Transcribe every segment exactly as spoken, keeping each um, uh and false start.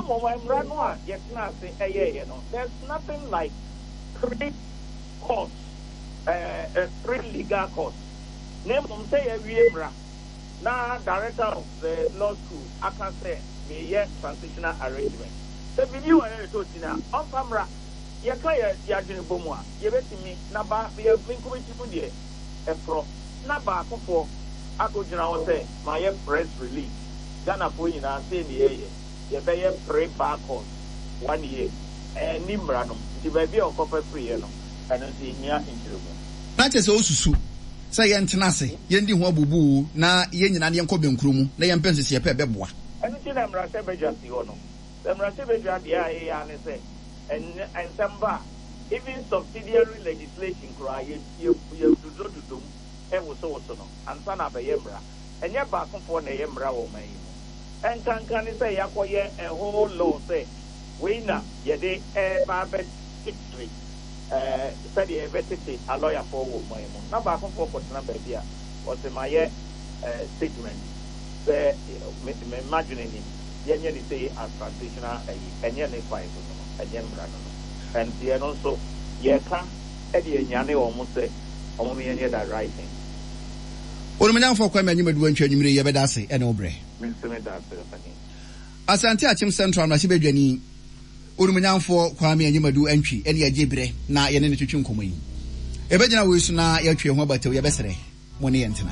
mo my brano yet na say eh you know there's nothing like three courts uh, uh three legal courts name mom say every bra na director of the law school I can say me yeah transitional arrangement the video I told you now on camera you can ya jini bomwa you betimi na ba be incubating mu de e pro na ba akofo akojina wo say my press release Ghana for you now say the you be pre back on one year and nimranum the baby of copper free no and see near into na chese osusu say yentena se yendi ho abubu na yenyina ne yenko benkuru mu na yempense se yepe beboa anything am rase bejati ho no am rase bejati ya ya ne say and and samba even subsidiary legislation cry you you do do do e wo so so no ansa na be yemra enye ba konfo na yemra wo man and can can say yakoye a whole law say we na yede e ba be victory eh said the vetted a lawyer for wo man na ba konfo ko na ba bia was my eh statement say me imagining yenye ni say as transitional enye ne fight no enye mra no and there also ye ka e de nyane o mo say o mo yenye that right thing Orumanya for kwame anyimadu antwa anyimire ye beda ase ene obre Mister Dase fani Asante Achim Central na sibedwani Orumanya for kwame anyimadu antwi ene ye gebre na ye ne ne twetwe nkomo yi ebegyina wo isu na ye twe ho abatew ye besere mo ne yentena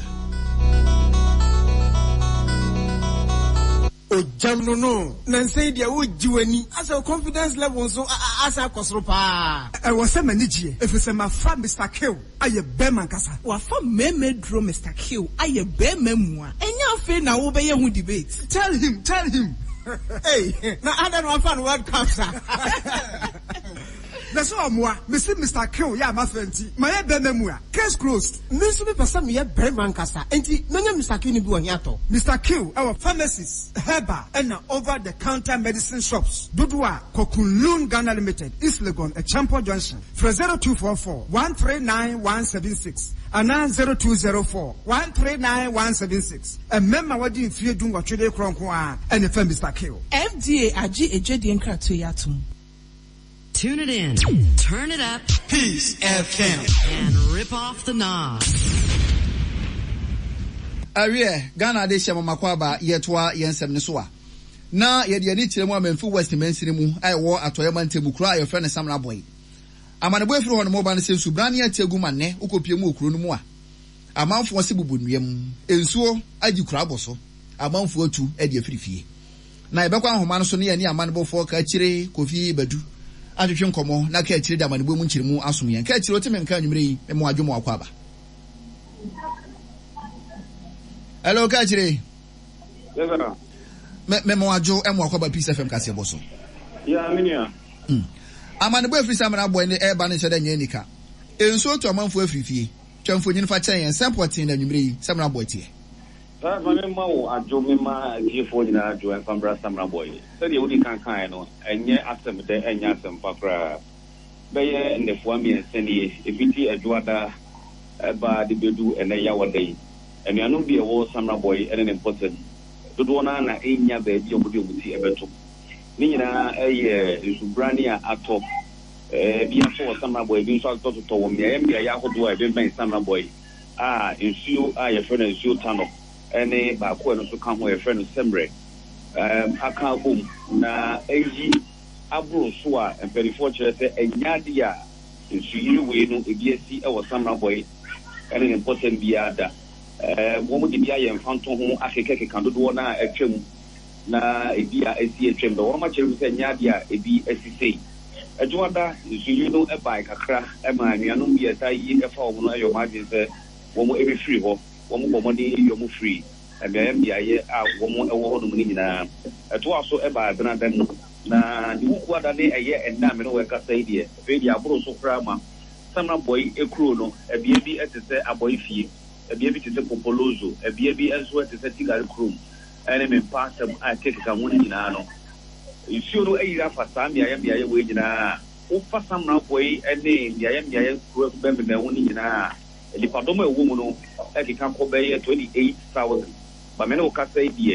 o jamno no na say dia wo jiwani as a confidence level so as a kosro pa e wo se manijie efese ma fa Mister Kill aye Beman kasa wa fa meme dro Mister Kill aye Beman mu a enya afi na wo be ye hu debate tell him tell him hey na other one fan World Cup sir That's all moi. Mister Mister Kill, ya ma fenti. Ma ye Beman mu a case closed. Me so be person me ye Beman kasa. Enti menya Mister Kill ni bi won yato. Mister Kill, our pharmacies, herbal, and over the counter medicine shops. Dudua, Kokunlun Ghana Limited, East Legon, a Champion Junction. For zero two four four one three nine one seven six and now zero two zero four one three nine one seven six. A member what you fear doing what you do and the Mister Kill. F D A aji ejedi nkra to yatum. Tune it in, turn it up, Peace F M, and rip off the knob. Arie Ghana de shema makwaba yetwa yensem ne so a na ye de ni kiremu amemfu West Mansini mu ai wo atoyema ntemu kura ayo frɛ ne Samra Boy amanebo afiri ho no moba ne se subrane ategu manne ukopie mu okuro no mu a amanfo se bubunuam ensuo agi kura boso amanfo atu e de afirifie na ebekwa ahoma no so ne ye ne amanebo fo ka kire Kofi Badu atwetwe nkomo na ka kire de amanebo mu nkiremu asom yen ka kire otime nka nwumire yi me mo adwomo akwaba. Hello, Kachire. Yes, sir. Me me mo ajo e mo akwaba Peace F M kase boso. Yeah, minia. Mm. Amane bo afiri Samra Boy ne e ba ne hyede nya nika. Enso to amanfo afirifie. Twamfo nyin fa chen yen sampotin na nwumire yi Samra Boy tie. Sa fa me ma wo ajo me ma gifo nyina ajo en fambra Samra Boy. Se de wodi kan kan no enye asem de enya asem pakra. Be ye ndefo ami enseni ebiti adwoada ba de bedu ene ya wadai. And you know, be a war Samra Boy and an important. To do na na enya baby obudi obuti ebeto. Nina eh Subrania atop eh bia for Samra Boy bi so to to wo me em bia ya hodo e ben Samra Boy. Ah ensuo ah your friend ensuo tano. Ene ba ko no so kan ho your friend Sembre. Um aka bom na eyi abro so a emperifo chere se enya dia ensuo we no ebiasi e wo Samra Boy. And an important biada. Eh wo de bia ye mfanto ho akekeke kan dodo na atwam na ebia esi atwam do wo ma kire se nya dia ebi asisei adwada zulu no e bai kakra e ma nuano bia ta yi e fa wo no ayo ma de se wo mo e free ho wo mo bo de yo mo free e bia em bia ye a wo mo e wo ho no ni nyina e to aso e ba dana dan no na di wo kwa da ne eye enna me no we ka sai die e bia aburo so kra ma Samra Boy e kro no e bia bi e te se aboy fie e bia bi te se popolozo e bia bi enso te se tigari krum ene me pasam a keke ka woni nyina no isuo no ayira fa samia ya bia ye we nyina o fa Samra Boy ene bia ya bia ye kro be be woni nyina e di padom e wo mu no e ke kan ko be ye twenty-eight thousand ba me no ka sai die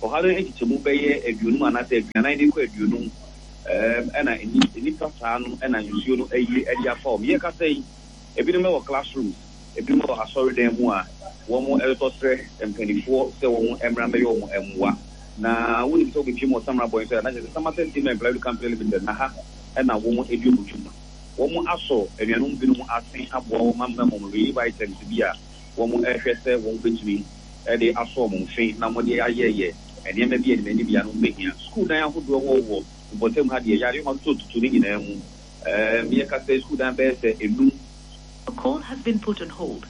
ɔhare echichemu bɛyɛ aduonum anase aduanan de kɔ aduonum um ɛna nipa saa no ɛna nsuo no ayi ɛde afa wɔn yɛ kasa yi ebinom wɔ classrooms ebinom wɔ asɔredan mu a wɔn ɛretɔsrɛ mpanimfoɔ sɛ wɔn mmra mmɛyɛ wɔn mmoa na wɔn sɛ wɔbɛtwi mu ɔsamra bɔn sɛ ɛna samasa team employee company limited na ha ɛna wɔn edi wɔn dwuma wɔn asɔ anuanom binom asen aboa wɔn amma wɔn reyi items bi a wɔn ɛhwɛ sɛ wɔn bɛtumi ɛde asɔ wɔn fe na wɔn de ayɛyɛ nneɛma bi ɛnima ɛnibia no mbɛhia school dan ahodoɔ wɔwɔ bɔtɛm ha deɛ yare wɔn tututu ne nyinaa mu ɛɛ yɛ kasa school dan bɛyɛ sɛ enum. The call has been put on hold.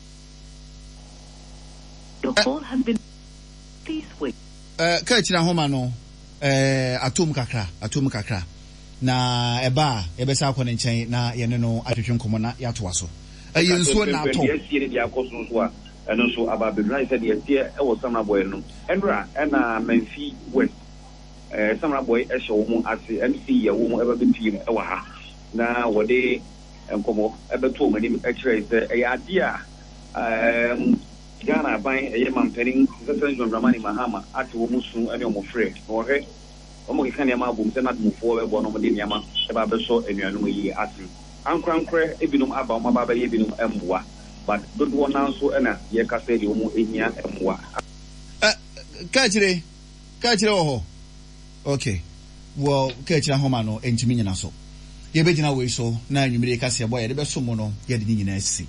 Your call has been. Please wait. Uh, Kachina Homa no, uh, atom kakra, atom kakra. Na eba, ebesa akɔ ne nkyɛn na yɛne no atwetwe nkɔmɔ na yɛatoa so. Ɛyɛ nsuo na atɔ. Yɛsie ne deɛ akɔ so so a ɛno nso ababedura sɛ deɛ yɛsie ɛwɔ Samrabɔy no. Ɛnura ɛna Memfi West. Eh Samrabɔy ɛhyɛ wɔn ase M C yɛ wɔn ɛbɛ bepie mu ɛwɔ ha. Na wɔde nkɔmɔ ɛbɛto wɔn anim ɛkyerɛ sɛ ɛyɛ adeɛ a ɛɛm Ghana ban ɛyɛ mampanin sɛsɛ John Dramani Mahama ate wɔn su ɛne wɔn frɛ. Wɔhwɛ wɔn keka nneɛma abom sɛ n'ademufoɔ ɛbɔ no wɔn de nneɛma ɛba abɛsɔ anuanom yi ase. Ankorankora ebinom aba wɔn aba abɛyɛ ebinom ɛmboa. But dodoɔ nan so ɛna yɛkasa de wɔn ehia ɛmboa. Ɛ kakyire kakyire wɔ hɔ. Okay. Well, kakyire homa no ntumi nyina so. Yɛbɛgyina wei so na anwumire kasa ɛbɔ yɛde bɛso mu no yɛde ne nyinaa si.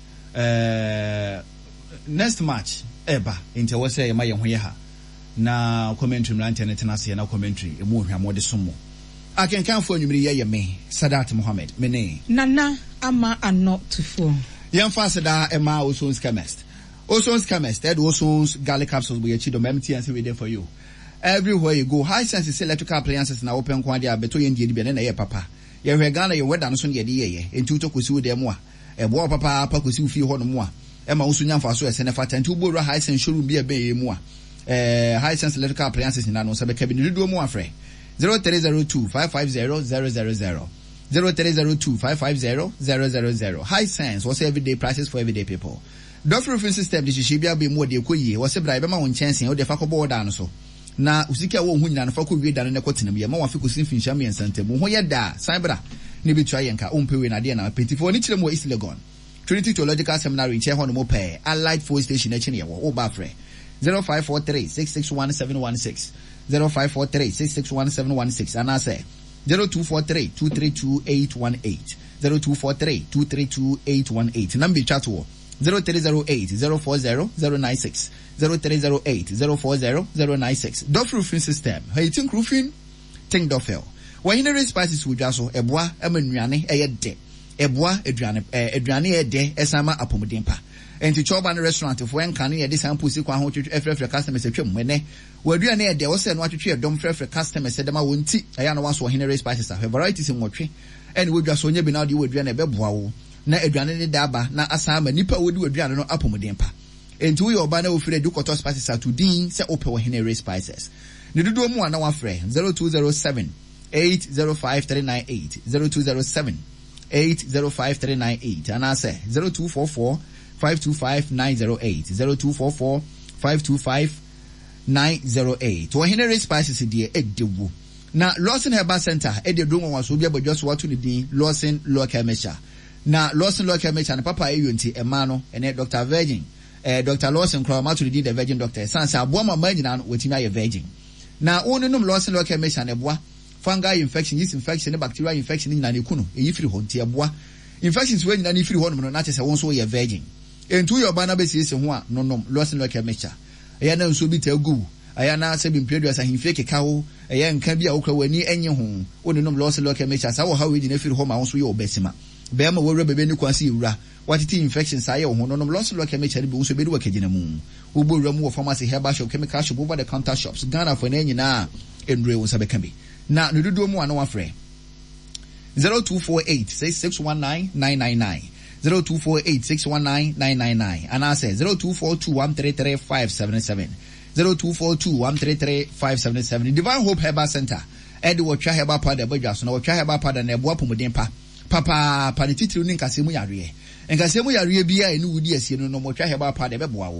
Ɛɛ next match eba nti wɔ sɛ yɛma yɛn ho yɛ ha. Na commentary mlantia ne tena se na commentary emu ohwamode somo akenkanfo anwumiri ye ye me Sadat Mohammed me ne Nana ama ano tufo yɛmfa seda ema Osons Chemist Osons Chemist ed Osons garlic capsules we achieve them M T N C we there for you everywhere you go. High sense electrical appliances na open kwa dia beto ye ndie bi na ye papa ye hwe Ghana ye weather no so ye de ye enti to kosi wo dem a ebo papa papa kosi fie ho no mo a ema wo so nyamfa so ese ne fata enti wo high sense showroom bi e be ye mu a Uh, high sense electrical appliances in Nano Sabe Cabin do more free zero three zero two five five zero zero zero zero zero three zero two five five zero zero zero zero. High sense was everyday prices for everyday people. Duff roofing system this should be more de koye was a bribe my own chance or the fuck board down so. Na usika wo hu nyina no fa ko wie da no nekotena bi ma wa fi ko sin finhia me nsante mu ho ye da sanbra ne bi twa yenka ompe we na de na petifo ni kire mo East Legon Trinity Theological Seminary che ho no mo pe Allied Force Station na chine ye wo ba frɛ zero five four three six six one seven one six zero five four three six six one seven one six and I say zero two four three two three two eight one eight zero two four three two three two eight one eight number chat wo zero three zero eight zero four zero zero nine six zero three zero eight zero four zero zero nine six. Duff roofing system hey think roofing think Duffel when you know spices with jaso eboa emanuane eye de eboa aduane aduane e de esama apomodempa enti choba no restaurant for en kan ye de sample si kwa ho twetwe efrefre customers atwam mene waduane e de wo se no atwetwe edom frefre customers edema wonti aya no waso hinere spices a varieties in wotwe ene wodwaso nya bi na de waduane e beboa wo na aduane ne daba na asama nipa wodi waduane no apomodempa enti wo ye oba na wo frɛ dukoto spices atudin se ope wo hinere spices ne dodo mu ana wa frɛ zero two zero seven eight zero five three nine eight zero two zero seven eight zero five three nine eight and I say zero two four four five two five nine zero eight zero two four four five two five nine zero eight. To Henry Spices de edewu. Na Lawson Herbal Center e de donwo waso bi abadwo so wato ne din Lawson Local Measure. Na Lawson Local Measure ne papa ayunti e ma no ene Doctor Virgin. Eh Doctor Lawson kro ma to di the Virgin Doctor. Sansa abo ma ma nyina no wetimi aye Virgin. Na onu num Lawson Local Measure ne boa fungal infection, yeast infection, bacterial infection nyina ne kunu e yifiri ho ntia boa. Infections we nyina ne yifiri ho no na chese won so ye Virgin. Entu yo bana be sisi ho a no nom Lawson Local Measure eya na nso bi tagu aya na se bi mpledu asa himfe keka ho eya nka bi a wokra wani enye ho oni nom Lawson Local Measure sa wo ha we gina firi ho ma won so ye obesima be ma wo rebe be ni kwase ewura watiti infections aye ho no nom Lawson Local Measure bi so be du wakagina mu wo bo wura mu wo pharmacy herbal shop chemical shop over the counter shops Ghana for na nyina endure wo sabe kan bi na no dodo mu ana wa frɛ zero two four eight six six one nine nine nine nine zero two four eight six one nine nine nine nine and I say zero two four two one three three five seven seven zero two four two one three three five seven seven. Divine Hope Herbal Center Eddie watcha herbal powder bodwaso na watcha herbal powder na eboa pomodempa papa pa ne titiri ni nkasemu yare nkasemu yare bia enu wudi asie no no watcha herbal powder beboa wo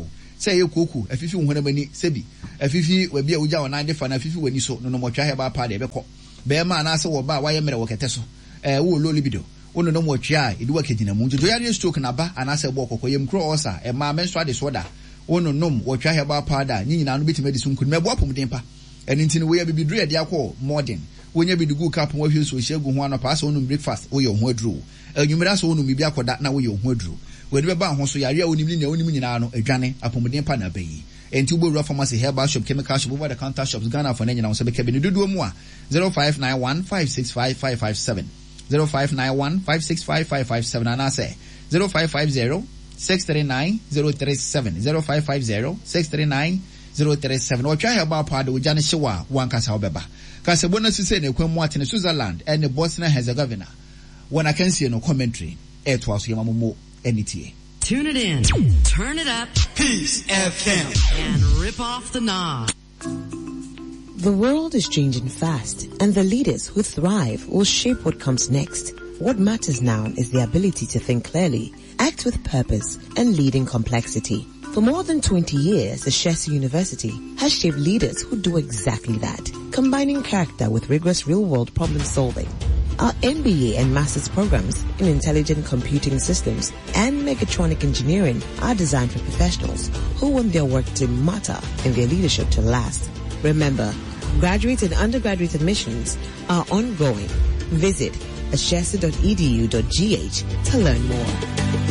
say ye koku afifi wo honamani sebi afifi wa bia uja wonan de fa na afifi wani so no no motwa heba pa de beko be ma na se wo ba wa ye mere wo kete so eh wo lo libido wono no motwa a edi wa kegina mu njojo yare stroke na ba ana se bo kokko yem kro osa e ma men so ade so da wono nom wotwa heba pa da nyina no betima de so nkun mebo apom den pa eni ntini wo ya bibidru ya de akọ modern wonya bidugu kap wo hwe so hyegu ho anopa so onum breakfast wo ye ho aduru enwumira so onum bi akoda na wo ye ho aduru we de ba ho so yare a onim ni onim nyina no adwane apomden pa na bayi enti ugboro pharmacy herbal shop chemical shop over the counter shops Ghana for nyina wo se be kebe ni dudu mu a zero five nine one five six five five five seven zero five nine one five six five five five seven and I say zero five five zero six three nine zero three seven zero five five zero six three nine zero three seven or try about part of Jana Shewa one kasa obeba kasa bonus say ne kwam wat in Switzerland and the Bosnia Herzegovina when I can see no commentary it was yamamu N T A. Tune it in, turn it up, Peace F M, and rip off the knob. The world is changing fast, and the leaders who thrive will shape what comes next. What matters now is the ability to think clearly, act with purpose, and lead in complexity. For more than twenty years, Ashesi University has shaped leaders who do exactly that, combining character with rigorous real-world problem-solving. Our M B A and master's programs in intelligent computing systems and mechatronic engineering are designed for professionals who want their work to matter and their leadership to last. Remember, graduate and undergraduate admissions are ongoing. Visit ashesi dot e d u dot g h to learn more.